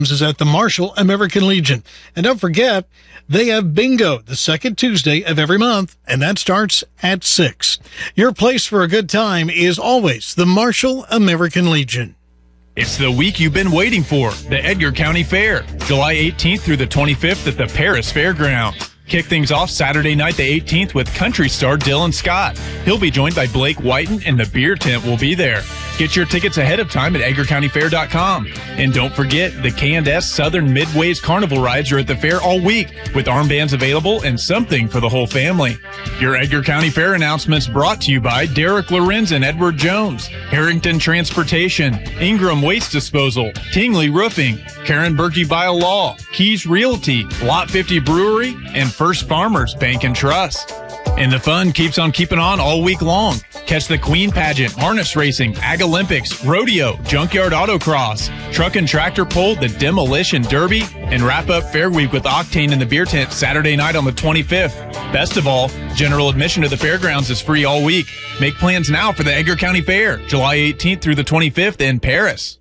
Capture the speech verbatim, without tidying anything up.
is at the Marshall American Legion. And don't forget, they have bingo the second Tuesday of every month, and that starts at six. Your place for a good time is always the Marshall American Legion. It's the week you've been waiting for, the Edgar County Fair, July eighteenth through the twenty-fifth at the Paris Fairgrounds. Kick things off Saturday night the eighteenth with country star Dylan Scott. He'll be joined by Blake Whiten, and the beer tent will be there. Get your tickets ahead of time at edgar county fair dot com. And don't forget, the K and S Southern Midways Carnival rides are at the fair all week, with armbands available and something for the whole family. Your Edgar County Fair announcements brought to you by Derek Lorenz and Edward Jones, Harrington Transportation, Ingram Waste Disposal, Tingley Roofing, Karen Berkey Bio Law, Keys Realty, Lot fifty Brewery, and First Farmers Bank and Trust. And the fun keeps on keeping on all week long. Catch the Queen Pageant, Harness Racing, Ag Olympics, Rodeo, Junkyard Autocross, Truck and Tractor Pull, the Demolition Derby, and wrap up Fair Week with Octane in the Beer Tent Saturday night on the twenty-fifth. Best of all, general admission to the fairgrounds is free all week. Make plans now for the Edgar County Fair, July eighteenth through the twenty-fifth in Paris.